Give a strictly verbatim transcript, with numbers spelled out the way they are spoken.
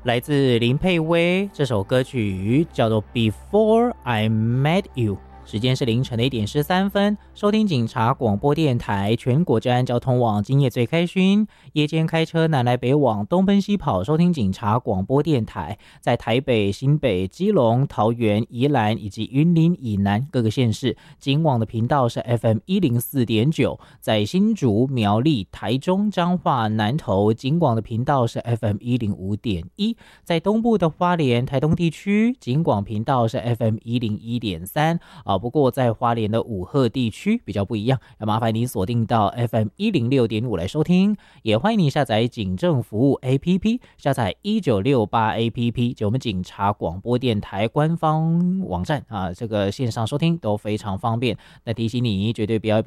来自林佩薇，这首歌曲叫做 Before I Met You。时间是凌晨的一点十三分，收听警察广播电台全国治安交通网，今夜最开勋。夜间开车南来北往，东奔西跑，收听警察广播电台，在台北、新北、基隆、桃园、宜兰以及云林以南各个县市，警网的频道是 F M 一零四点九，在新竹、苗栗、台中、彰化、南投，警广的频道是 F M 一零五点一，在东部的花莲、台东地区，警广频道是 F M 一零一点三。啊，不过在花莲的五鹤地区比较不一样，要麻烦你锁定到 F M 一零六点五来收听，也欢迎你下载警政服务 A P P， 下载一九六八 A P P， 就我们警察广播电台官方网站啊，这个线上收听都非常方便。那提醒你绝对不要